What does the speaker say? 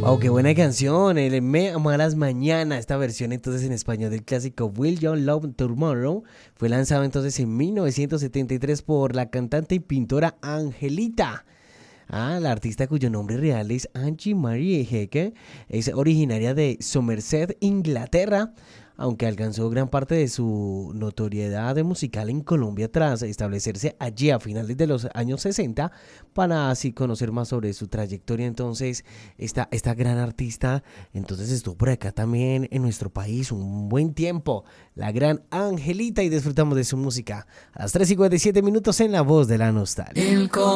Oh, qué buena canción, el Me Amarás Mañana. Esta versión entonces en español del clásico Will You Love Tomorrow fue lanzado entonces en 1973 por la cantante y pintora Angelita. La artista cuyo nombre real es Angie Marie Hecke es originaria de Somerset, Inglaterra, aunque alcanzó gran parte de su notoriedad musical en Colombia tras establecerse allí a finales de los años 60 para así conocer más sobre su trayectoria. Entonces, esta gran artista entonces estuvo por acá también en nuestro país un buen tiempo, la gran Angelita, y disfrutamos de su música a las 3:57 minutos en La Voz de la Nostalgia.